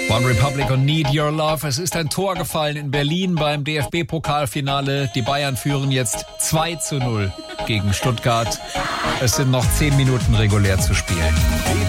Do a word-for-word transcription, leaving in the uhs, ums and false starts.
One Republic und Need Your Love. Es ist ein Tor gefallen in Berlin beim D F B-Pokalfinale. Die Bayern führen jetzt zwei zu null gegen Stuttgart. Es sind noch zehn Minuten regulär zu spielen.